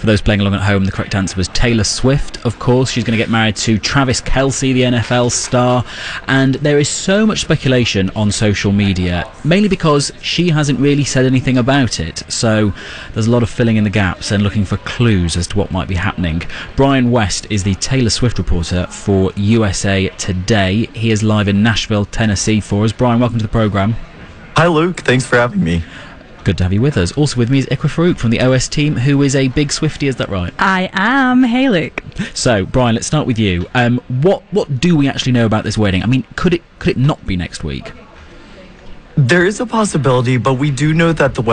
For those playing along at home, the correct answer was Taylor Swift, of course. She's going to get married to Travis Kelce, the NFL star. And there is so much speculation on social media, mainly because she hasn't really said anything about it. So there's a lot of filling in the gaps and looking for clues as to what might be happening. Brian West is the Taylor Swift reporter for USA Today. He is live in Nashville, Tennessee for us. Brian, welcome to the programme. Hi, Luke. Thanks for having me. Good to have you with us. Also with me is Ikra Farouk from the OS team, who is a big Swiftie, is that right? I am. Hey, Luke. So, Brian, let's start with you. What do we actually know about this wedding? I mean, could it not be next week? There is a possibility, but we do know that the